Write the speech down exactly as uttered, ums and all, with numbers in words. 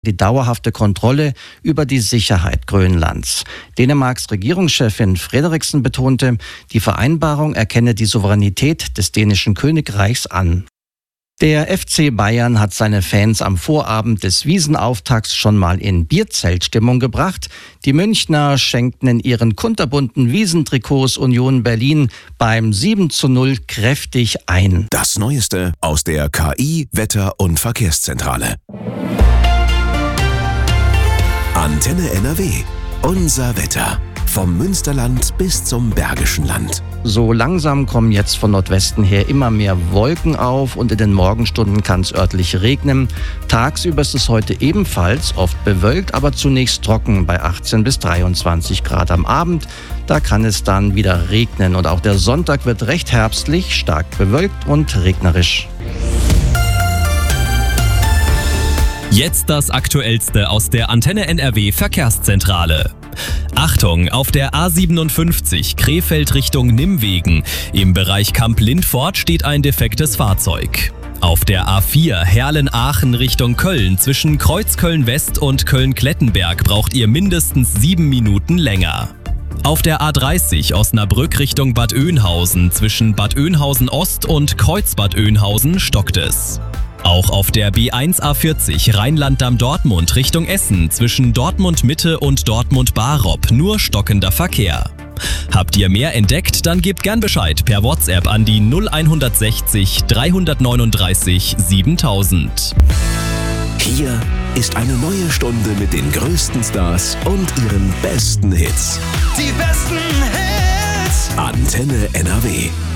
die dauerhafte Kontrolle über die Sicherheit Grönlands. Dänemarks Regierungschefin Frederiksen betonte, die Vereinbarung erkenne die Souveränität des dänischen Königreichs an. Der F C Bayern hat seine Fans am Vorabend des Wiesenauftakts schon mal in Bierzeltstimmung gebracht. Die Münchner schenkten in ihren kunterbunten Wiesentrikots Union Berlin beim sieben zu null kräftig ein. Das Neueste aus der K I, Wetter- und Verkehrszentrale. Antenne N R W. Unser Wetter. Vom Münsterland bis zum Bergischen Land. So langsam kommen jetzt von Nordwesten her immer mehr Wolken auf und in den Morgenstunden kann es örtlich regnen. Tagsüber ist es heute ebenfalls oft bewölkt, aber zunächst trocken bei achtzehn bis dreiundzwanzig Grad am Abend. Da kann es dann wieder regnen und auch der Sonntag wird recht herbstlich, stark bewölkt und regnerisch. Jetzt das Aktuellste aus der Antenne N R W Verkehrszentrale. Achtung, auf der A siebenundfünfzig Krefeld Richtung Nimwegen. Im Bereich Kamp-Lindfort steht ein defektes Fahrzeug. Auf der A vier Herlen-Aachen Richtung Köln zwischen Kreuzköln-West und Köln-Klettenberg braucht ihr mindestens sieben Minuten länger. Auf der A dreißig Osnabrück Richtung Bad Oeynhausen zwischen Bad Oeynhausen Ost und Kreuzbad Oeynhausen stockt es. Auch auf der B eins A vierzig Rheinland-Damm-Dortmund Richtung Essen zwischen Dortmund-Mitte und Dortmund-Barop nur stockender Verkehr. Habt ihr mehr entdeckt, dann gebt gern Bescheid per WhatsApp an die null sechzig dreihundertneununddreißig siebentausend. Hier ist eine neue Stunde mit den größten Stars und ihren besten Hits. Die besten Hits. Antenne N R W.